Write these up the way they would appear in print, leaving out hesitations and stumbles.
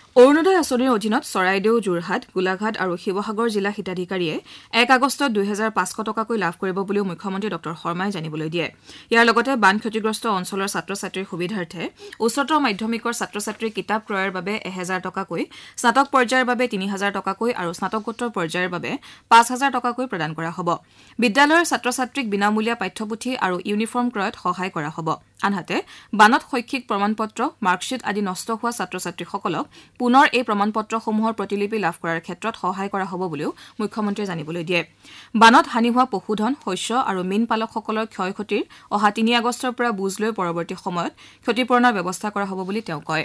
অৰুণোদয় আঁচনিৰ অধীনত চৰাইদেউ, যোৰহাট, গোলাঘাট আৰু শিৱসাগৰ জিলা হিতাধিকাৰীয়ে ১ আগষ্টত ২৫০০ টকাকৈ লাভ কৰিব বুলিও মুখ্যমন্ত্ৰী ড শৰ্মাই জানিবলৈ দিয়ে। ইয়াৰ লগতে বান ক্ষতিগ্ৰস্ত অঞ্চলৰ ছাত্ৰ ছাত্ৰীৰ সুবিধাৰ্থে উচ্চতৰ মাধ্যমিকৰ ছাত্ৰ ছাত্ৰীৰ কিতাপ ক্ৰয়ৰ বাবে ১,০০০ টকাকৈ, স্নাতক পৰ্যায়ৰ বাবে ৩,০০০ টকাকৈ আৰু স্নাতকোত্তৰ পৰ্যায়ৰ বাবে ৫,০০০ টকাকৈ প্ৰদান কৰা হ'ব। বিদ্যালয়ৰ ছাত্ৰ ছাত্ৰীক বিনামূলীয়া পাঠ্যপুথি আৰু ইউনিফৰ্ম ক্ৰয়ত সহায় কৰা হ'ব। আনহাতে বানত শৈক্ষিক প্ৰমাণপত্ৰ, মাৰ্কশ্বিট আদি নষ্ট হোৱা ছাত্ৰ ছাত্ৰীসকলক পুনৰ এই প্ৰমাণপত্ৰসমূহৰ প্ৰতিলিপি লাভ কৰাৰ ক্ষেত্ৰত সহায় কৰা হ'ব বুলিও মুখ্যমন্ত্ৰীয়ে জানিবলৈ দিয়ে। বানত হানি হোৱা পশুধন, শস্য আৰু মীন পালকসকলৰ ক্ষয় ক্ষতিৰ অহা ৩ আগষ্টৰ পৰা বুজ লৈ পৰৱৰ্তী সময়ত ক্ষতিপূৰণৰ ব্যৱস্থা কৰা হ'ব বুলি তেওঁ কয়।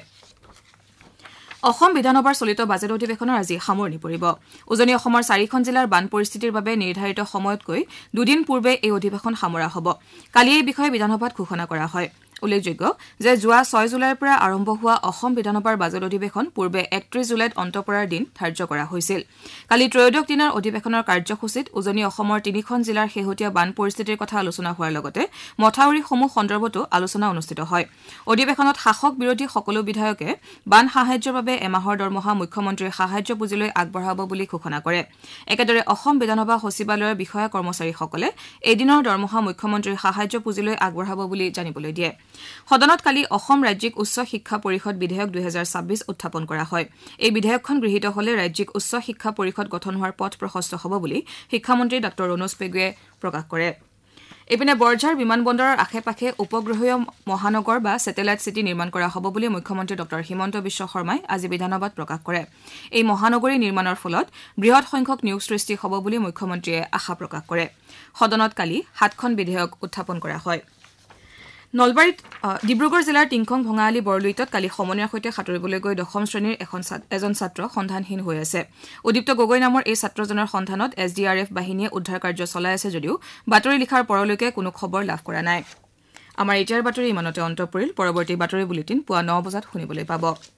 অসম বিধানসভাৰ চলিত বাজেট অধিৱেশনৰ আজি সামৰণি পৰিব। উজনি অসমৰ 4খন জিলাৰ বান পৰিস্থিতিৰ বাবে নিৰ্ধাৰিত সময়তকৈ দুদিন পূৰ্বে এই অধিৱেশন সামৰা হ'ব। কালি এই বিষয়ে বিধানসভাত ঘোষণা কৰা হয়। উল্লেখযোগ্য যে যোৱা ৬ জুলাইৰ পৰা আৰম্ভ হোৱা অসম বিধানসভাৰ বাজেট অধিৱেশন পূৰ্বে ৩১ জুলাইত অন্ত পৰাৰ দিন ধাৰ্য কৰা হৈছিল। কালি ত্ৰয়োদশ দিনৰ অধিৱেশনৰ কাৰ্যসূচীত উজনি অসমৰ 3খন জিলাৰ শেহতীয়া বান পৰিস্থিতিৰ কথা আলোচনা হোৱাৰ লগতে মথাউৰিসমূহ সন্দৰ্ভতো আলোচনা অনুষ্ঠিত হয়। অধিৱেশনত শাসক বিৰোধী সকলো বিধায়কে বান সাহায্যৰ বাবে এমাহৰ দৰমহা মুখ্যমন্ত্ৰীৰ সাহায্য পুঁজিলৈ আগবঢ়াব বুলি ঘোষণা কৰে। একেদৰে অসম বিধানসভা সচিবালয়ৰ বিষয়া কৰ্মচাৰীসকলে এদিনৰ দৰমহা মুখ্যমন্ত্ৰীৰ সাহায্য পুঁজিলৈ আগবঢ়াব বুলি জানিবলৈ দিয়ে। সদনত কালি অসম ৰাজ্যিক উচ্চ শিক্ষা পৰিষদ বিধেয়ক ২০২৬ উত্থাপন কৰা হয়। এই বিধেয়কখন গৃহীত হলে ৰাজ্যিক উচ্চ শিক্ষা পৰিষদ গঠন হোৱাৰ পথ প্ৰশস্ত হ'ব বুলি শিক্ষামন্ত্ৰী ড ৰণোজ পেগুৱে প্ৰকাশ কৰে। ইপিনে বৰঝাৰ বিমানবন্দৰৰ আশে পাশে উপগ্ৰহীয় মহানগৰ বা ছেটেলাইট চিটি নিৰ্মাণ কৰা হ'ব বুলি মুখ্যমন্ত্ৰী ড হিমন্ত বিশ্ব শৰ্মাই আজি বিধানসভাত প্ৰকাশ কৰে। এই মহানগৰী নিৰ্মাণৰ ফলত বৃহৎ সংখ্যক নিয়োগ সৃষ্টি হ'ব বুলি মুখ্যমন্ত্ৰীয়ে আশা প্ৰকাশ কৰে। সদনত কালি 7খন বিধেয়ক উত্থাপন কৰা হয়। ডিব্ৰুগড় জিলাৰ টিংখং ভঙাআলি বৰলুইটত কালি সমনীয়াৰ সৈতে সাঁতুৰিবলৈ গৈ 10ম শ্ৰেণীৰ এজন ছাত্ৰ সন্ধানহীন হৈ আছে। উদীপ্ত গগৈ নামৰ এই ছাত্ৰজনৰ সন্ধানত SDRF বাহিনীয়ে উদ্ধাৰ কাৰ্য চলাই আছে যদিও বাতৰি লিখাৰ পৰলৈকে কোনো খবৰ লাভ কৰা নাই। আমাৰ এতিয়াৰ বাতৰি ইমানতে অন্ত পৰিল। পৰৱৰ্তী বাতৰি বুলেটিন পুৱা 9 বজাত শুনিবলৈ পাব।